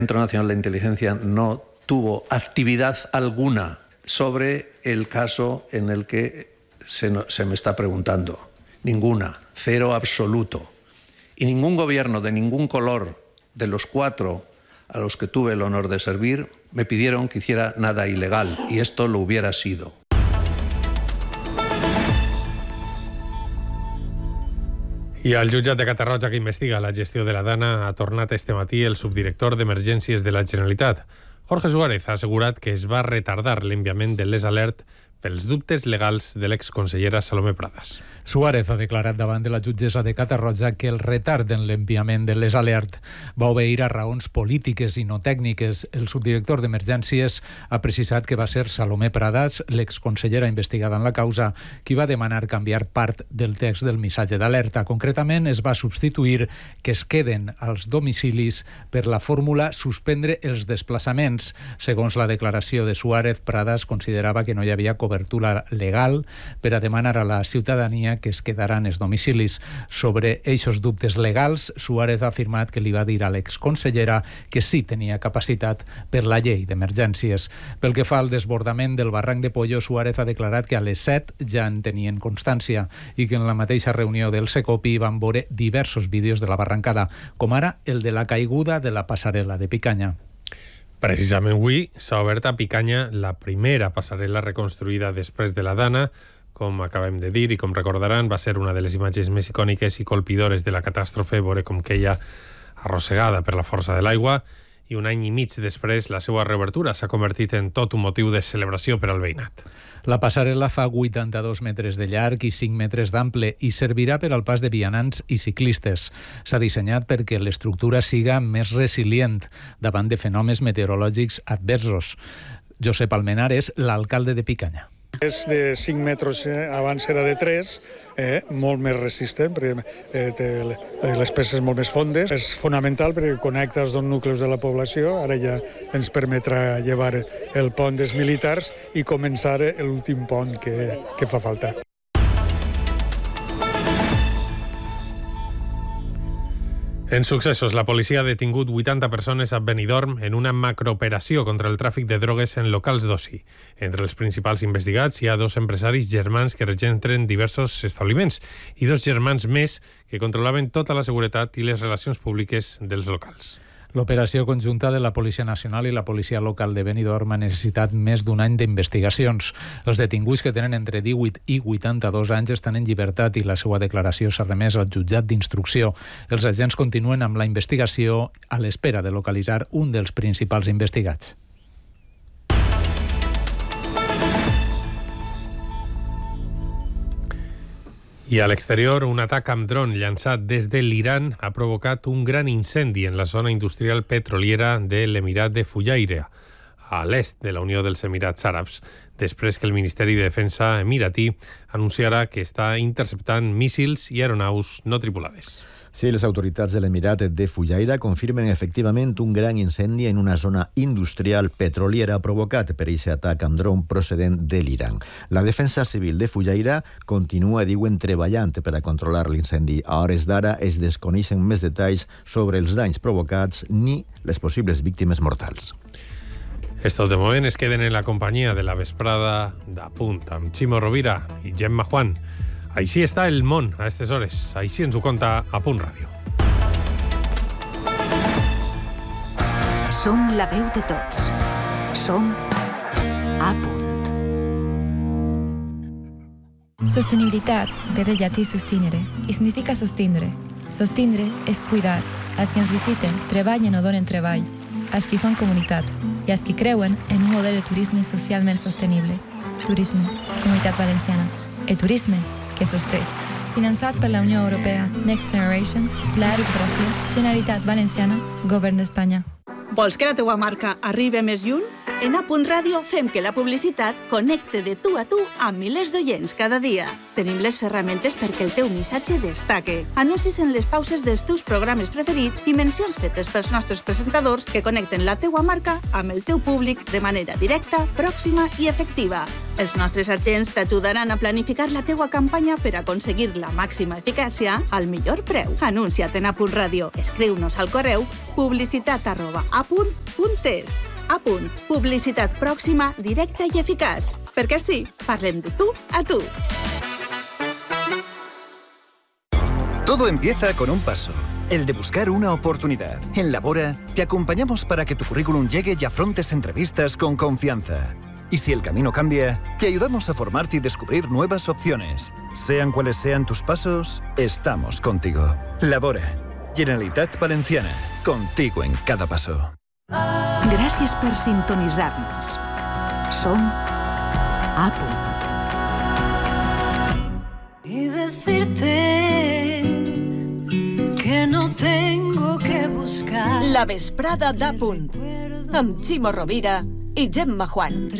Centro Nacional de Inteligencia no tuvo actividad alguna sobre el caso en el que se me está preguntando. Ninguna, cero absoluto. Y ningún gobierno de ningún color de los 4 a los que tuve el honor de servir me pidieron que hiciera nada ilegal, y esto lo hubiera sido. I el jutjat de Catarroja, que investiga la gestió de la Dana, ha tornat este matí el subdirector d'Emergències de la Generalitat. Jorge Suárez ha assegurat que es va retardar l'enviament de les alert pels dubtes legals de l'exconsellera Salomé Pradas. Suárez ha declarat davant de la jutgessa de Catarroja que el retard en l'enviament de les alert va obeir a raons polítiques i no tècniques. El subdirector d'Emergències ha precisat que va ser Salomé Pradas, l'exconsellera investigada en la causa, qui va demanar canviar part del text del missatge d'alerta. Concretament, es va substituir que es queden als domicilis per la fórmula suspendre els desplaçaments. Segons la declaració de Suárez, Pradas considerava que no hi havia cobertura legal per a demanar a la ciutadania que es quedaran els domicilis. Sobre eixos dubtes legals, Suárez ha afirmat que li va dir a l'exconsellera que sí tenia capacitat per la llei d'emergències. Pel que fa al desbordament del barranc de Pollo, Suárez ha declarat que a les 7 ja en tenien constància i que en la mateixa reunió del Secopi van veure diversos vídeos de la barrancada, com ara el de la caiguda de la passarel·la de Picanya. Precisament avui s'ha obert a Picanya la primera passarel·la reconstruïda després de la Dana. Com acabem de dir i com recordaran, va ser una de les imatges més icòniques i colpidores de la catàstrofe, veure com queia arrossegada per la força de l'aigua, i un any i mig després la seva reobertura s'ha convertit en tot un motiu de celebració per al veïnat. La passarel·la fa 82 metres de llarg i 5 metres d'ample i servirà per al pas de vianants i ciclistes. S'ha dissenyat perquè l'estructura siga més resilient davant de fenòmens meteorològics adversos. Josep Almenar és l'alcalde de Picanya. És de 5 metres, abans era de 3, molt més resistent, perquè té les peces molt més fondes. És fonamental perquè connecta els dos nuclis de la població. Ara ja ens permetrà llevar el pont dels militars i començar l'últim pont que fa falta. En successos, la policia ha detingut 80 persones a Benidorm en una macrooperació contra el tràfic de drogues en locals d'oci. Entre els principals investigats hi ha 2 empresaris germans que regentren diversos establiments i 2 germans més que controlaven tota la seguretat i les relacions públiques dels locals. L'operació conjunta de la Policia Nacional i la Policia Local de Benidorm ha necessitat més d'un any d'investigacions. Els detinguts, que tenen entre 18 i 82 anys, estan en llibertat i la seva declaració s'ha remès al jutjat d'instrucció. Els agents continuen amb la investigació a l'espera de localitzar un dels principals investigats. I a l'exterior, un atac amb dron llançat des de l'Iran ha provocat un gran incendi en la zona industrial petroliera de l'Emirat de Fujairah, a l'est de la Unió dels Emirats Àrabs, després que el Ministeri de Defensa emiratí anunciarà que està interceptant míssils i aeronaus no tripulades. Sí, les autoritats de l'Emirat de Fujairah confirmen efectivament un gran incendi en una zona industrial petroliera provocat per aquest atac amb dron procedent de l'Iran. La defensa civil de Fujairah continua, diuen, treballant per a controlar l'incendi. A hores d'ara es desconeixen més detalls sobre els danys provocats ni les possibles víctimes mortals. Estos de moment es queden en la companyia de la vesprada d'Apunt amb Ximo Rovira i Gemma Juan. Així està el món a aquestes hores. Així ens ho conta A Punt Ràdio. Som la veu de tots. Som A Punt. Sostenibilitat ve del llatí sustinere i significa sostindre. Sostindre és cuidar. Els que ens visiten treballen o donen treball. Els que fan comunitat i els que creuen en un model de turisme socialment sostenible. Turisme, Comunitat Valenciana. El turisme que sosté. Finançat per la Unió Europea, Next Generation, Pla de Recuperació, Generalitat Valenciana, Govern d'Espanya. Vols que la teua marca arribi més lluny? En A Punt Ràdio fem que la publicitat connecte de tu a tu amb milers d'oients cada dia. Tenim les ferramentes perquè el teu missatge destaque. Anuncis en les pauses dels teus programes preferits i mencions fetes pels nostres presentadors que connecten la teua marca amb el teu públic de manera directa, pròxima i efectiva. Els nostres agents t'ajudaran a planificar la teua campanya per aconseguir la màxima eficàcia al millor preu. Anuncia't en A Punt Ràdio. Escriu-nos al correu publicitat@apunt.es. A Punt. Publicitat pròxima, directa i eficaç. Perquè sí, parlem de tu a tu. Todo empieza con un paso, el de buscar una oportunidad. En Labora te acompañamos para que tu currículum llegue y afrontes entrevistas con confianza. Y si el camino cambia, te ayudamos a formarte y descubrir nuevas opciones. Sean cuales sean tus pasos, estamos contigo. Labora, Generalitat Valenciana, contigo en cada paso. Gràcies per sintonitzar-nos. Som A Punt. Y decirte que no tengo que buscar. La vesprada d'A Punt, amb Ximo Rovira i Gemma Juan.